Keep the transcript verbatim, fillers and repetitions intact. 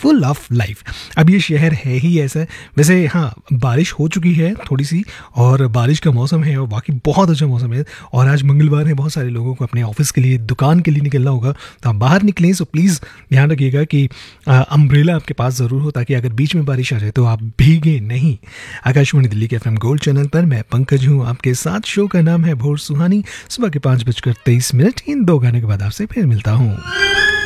Full of life. अब ये शहर है ही ऐसा। वैसे हाँ, बारिश हो चुकी है थोड़ी सी और बारिश का मौसम है और बाकी बहुत अच्छा मौसम है। और आज मंगलवार है, बहुत सारे लोगों को अपने ऑफिस के लिए, दुकान के लिए निकलना होगा, तो आप बाहर निकलें। सो प्लीज़ ध्यान रखिएगा कि अम्ब्रेला आपके पास ज़रूर हो, ताकि अगर बीच में बारिश आ जाए तो आप भीगे नहीं। आकाशवाणी दिल्ली के एफएम गोल्ड चैनल पर मैं पंकज हूँ आपके साथ। शो का नाम है भोर सुहानी। सुबह के पाँच बजकर तेईस मिनट। इन दो गाने के बाद आपसे फिर मिलता हूँ।